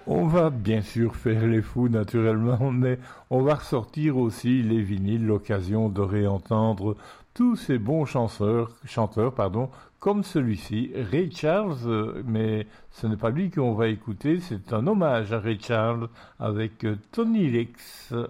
On va bien sûr faire les fous naturellement, mais on va ressortir aussi les vinyles, l'occasion de réentendre tous ces bons chanteurs, comme celui-ci, Ray Charles, mais ce n'est pas lui qu'on va écouter, c'est un hommage à Ray Charles avec Tony Lex.